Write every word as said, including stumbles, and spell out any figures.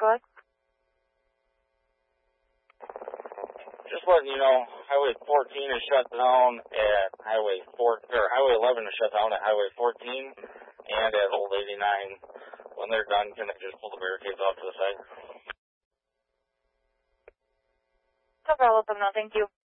go ahead. Just letting you know, Highway fourteen is shut down at Highway four, or Highway eleven is shut down at Highway fourteen and at Old eighty-nine. When they're done, can they just pull the barricades off to the side? No problem, no, thank you.